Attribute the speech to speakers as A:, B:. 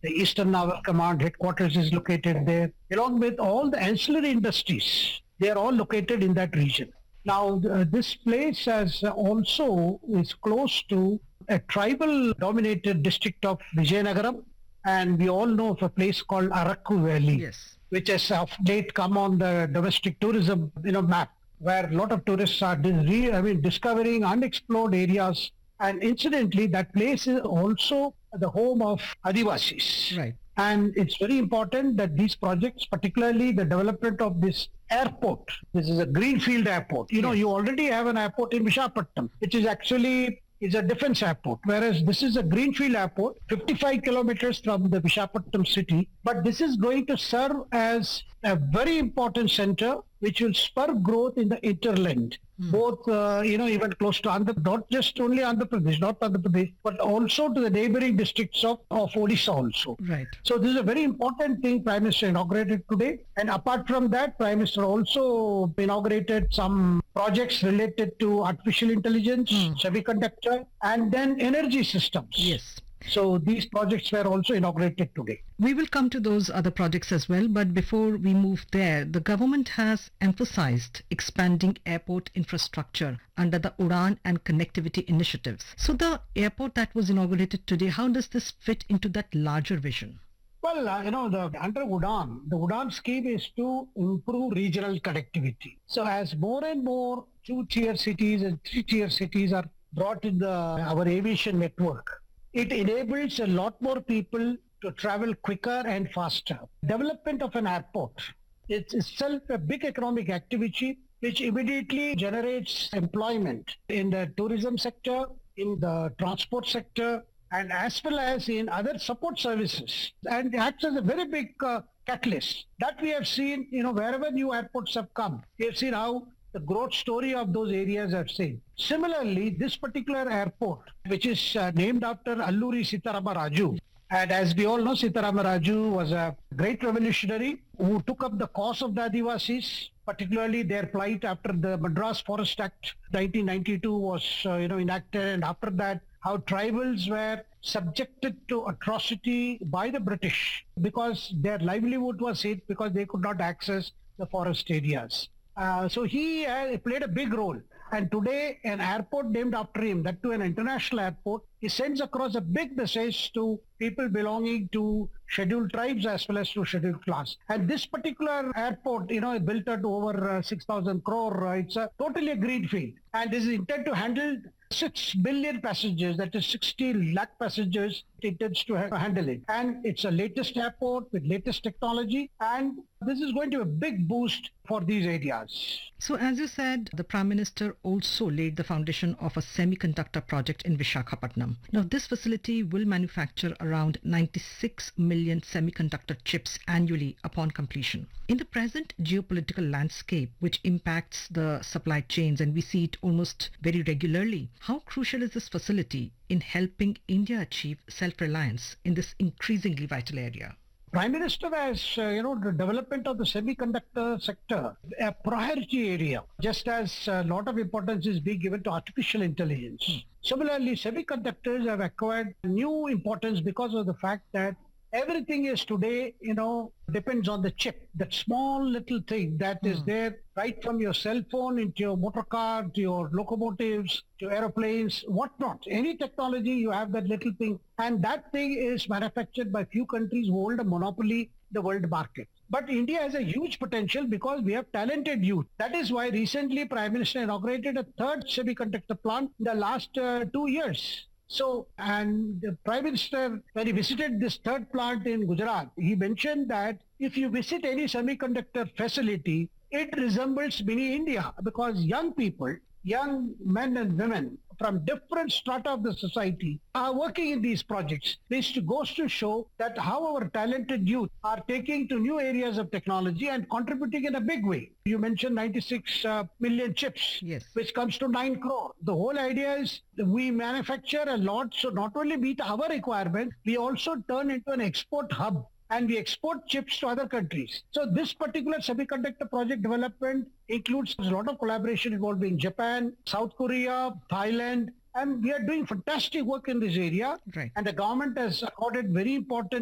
A: The Eastern Naval Command headquarters is located there, along with all the ancillary industries. They are all located in that region. Now, this place has also is close to a tribal-dominated district of Vijayanagaram, and we all know of a place called Arakku Valley,
B: Yes.
A: which has of late come on the domestic tourism map, where a lot of tourists are discovering unexplored areas. And incidentally, that place is also the home of Adivasis.
B: Right.
A: And it's very important that these projects, particularly the development of this airport, this is a greenfield airport.
B: Yes.
A: You already have an airport in Visakhapatnam, which is actually is a defense airport, whereas this is a greenfield airport, 55 kilometers from the Visakhapatnam city. But this is going to serve as a very important center, which will spur growth in the hinterland. Both, even close to not just only Andhra Pradesh, but also to the neighboring districts of Odisha also.
B: Right.
A: So this is a very important thing Prime Minister inaugurated today. And apart from that, Prime Minister also inaugurated some projects related to artificial intelligence, semiconductor, and then energy systems.
B: Yes.
A: So these projects were also inaugurated today.
B: We will come to those other projects as well, but before we move there, the government has emphasized expanding airport infrastructure under the Udan and connectivity initiatives. So the airport that was inaugurated today, how does this fit into that larger vision?
A: Well, under Udan, the Udan scheme is to improve regional connectivity. So as more and more 2-tier cities and 3-tier cities are brought in our aviation network, it enables a lot more people to travel quicker and faster. Development of an airport is itself a big economic activity which immediately generates employment in the tourism sector, in the transport sector, and as well as in other support services, and acts as a very big catalyst. That we have seen, wherever new airports have come, we have seen how the growth story of those areas have seen. Similarly, this particular airport, which is named after Alluri Sitarama Raju, and as we all know, Sitarama Raju was a great revolutionary who took up the cause of the Adivasis, particularly their plight after the Madras Forest Act 1992 was enacted, and after that, how tribals were subjected to atrocity by the British because their livelihood was hit because they could not access the forest areas. So he played a big role. And today, an airport named after him, that too an international airport, he sends across a big message to people belonging to scheduled tribes as well as to scheduled class. And this particular airport, built at over 6,000 crore, it's a totally a greenfield. And this is intended to handle 6 billion passengers, that is 60 lakh passengers it intends to handle it. And it's a latest airport with latest technology, and this is going to be a big boost for these areas.
B: So as you said, the Prime Minister also laid the foundation of a semiconductor project in Visakhapatnam. Now this facility will manufacture around 96 million semiconductor chips annually upon completion. In the present geopolitical landscape, which impacts the supply chains, and we see it almost very regularly, how crucial is this facility in helping India achieve self-reliance in this increasingly vital area?
A: Prime Minister has, the development of the semiconductor sector, a priority area, just as a lot of importance is being given to artificial intelligence. Similarly, semiconductors have acquired new importance because of the fact that everything is today, depends on the chip, that small little thing that is there right from your cell phone into your motor car, to your locomotives, to aeroplanes, whatnot. Any technology, you have that little thing. And that thing is manufactured by few countries who hold a monopoly in the world market. But India has a huge potential because we have talented youth. That is why recently Prime Minister inaugurated a third semiconductor plant in the last 2 years. So, and the Prime Minister, when he visited this third plant in Gujarat, he mentioned that if you visit any semiconductor facility, it resembles mini India because young people, young men and women from different strata of the society are working in these projects. This goes to show that how our talented youth are taking to new areas of technology and contributing in a big way. You mentioned 96 million chips,
B: Yes.
A: which comes to 9 crore. The whole idea is we manufacture a lot, so not only meet our requirement, we also turn into an export hub. And we export chips to other countries. So this particular semiconductor project development includes a lot of collaboration involving Japan, South Korea, Thailand, and we are doing fantastic work in this area.
B: Right.
A: And the government has accorded very important